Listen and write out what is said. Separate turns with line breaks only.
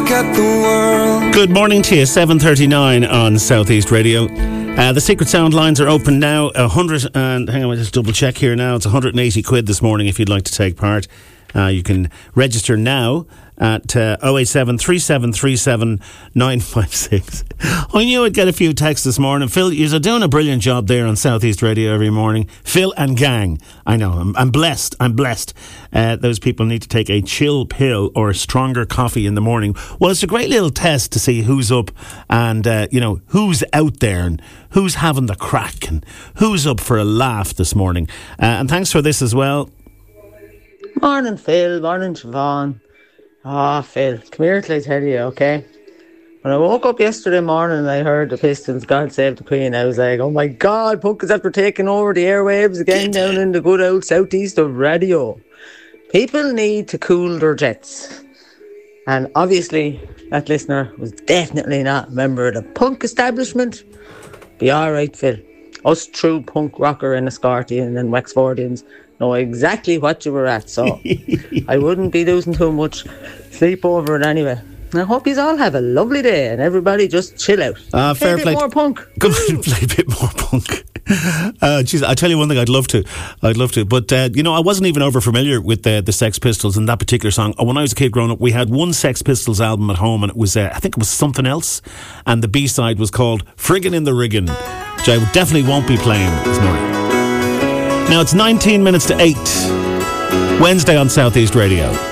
at the world.
Good morning to you, 7:39 on Southeast Radio. The Secret Sound lines are open now. 100 and hang on, just double check here now. It's 180 quid this morning if you'd like to take part. You can register now at 087 3737 956. I knew I'd get a few texts this morning. Phil, you're doing a brilliant job there on Southeast Radio every morning. Phil and gang. I know, I'm blessed. I'm blessed. Those people need to take a chill pill or a stronger coffee in the morning. Well, it's a great little test to see who's up and, who's out there and who's having the crack and who's up for a laugh this morning. And thanks for this as well.
Morning, Phil. Morning, Siobhan. Phil, come here till I tell you, okay? When I woke up yesterday morning and I heard the Pistons, God Save the Queen, I was like, oh my God, Punk is after taking over the airwaves again down in the good old southeast of radio. People need to cool their jets. And obviously, that listener was definitely not a member of the punk establishment. Be alright, Phil. Us true punk rocker and Escortian and Wexfordians know exactly what you were at, so I wouldn't be losing too much sleep over it anyway. I hope you all have a lovely day and everybody just chill out.
Fair
play. A bit more punk.
Good, play a bit more punk. I tell you one thing, I'd love to. But, I wasn't even over familiar with the Sex Pistols and that particular song. When I was a kid growing up, we had one Sex Pistols album at home and it was, I think it was Something Else. And the B-side was called Friggin' in the Riggin', which I definitely won't be playing this morning. Now it's 19 minutes to 8. Wednesday on Southeast Radio.